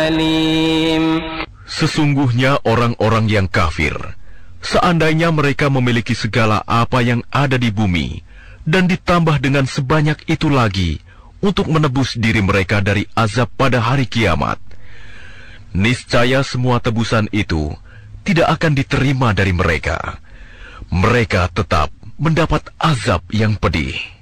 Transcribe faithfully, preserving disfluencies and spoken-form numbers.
Sesungguhnya orang-orang yang kafir, seandainya mereka memiliki segala apa yang ada di bumi, dan ditambah dengan sebanyak itu lagi untuk menebus diri mereka dari azab pada hari kiamat, niscaya semua tebusan itu tidak akan diterima dari mereka. Mereka tetap mendapat azab yang pedih.